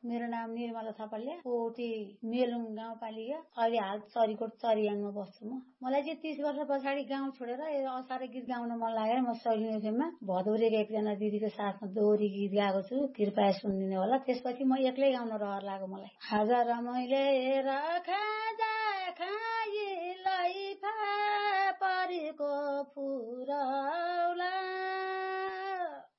मेरो नाम निर्मला थापालिया, कोटी मेलुङ गाउँपालिका, अहिले हाल चरीकोट चरियाङमा बस्छु म। मलाई चाहिँ 30 वर्ष पछाडि गाउँ छोडेर असारे गीत गाउन मन लागेर म सैलिनी एफएममा भदौरेको एकजना दिदीको साथमा दोहोरी गीत गाएको छु, कृपया सुनिदिनु होला। त्यसपछि म एक्लै गाउन रहर लाग्यो मलाई। आज रमाइले खाजा खाइलाई परिको फुरा